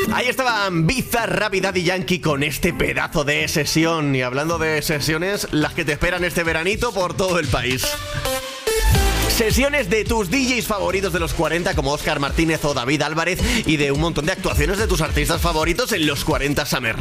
Ahí estaban Bizarrap y Daddy Yankee con este pedazo de sesión. Y hablando de sesiones, las que te esperan este veranito por todo el país. Sesiones de tus DJs favoritos de los 40 como Óscar Martínez o David Álvarez y de un montón de actuaciones de tus artistas favoritos en los 40 Summer